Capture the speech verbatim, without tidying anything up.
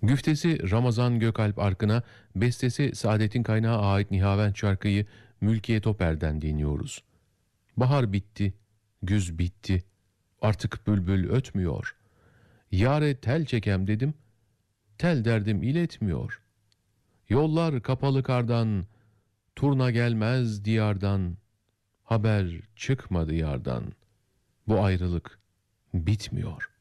Güftesi Ramazan Gökalp Arkın'a, bestesi Saadettin Kaynağı ait Nihavent şarkıyı Mülkiye Toper'den dinliyoruz. Bahar bitti, güz bitti, artık bülbül ötmüyor. Yâre tel çekem dedim, tel derdim iletmiyor. Yollar kapalı kardan, turna gelmez diyardan, haber çıkmadı yardan. Bu ayrılık bitmiyor.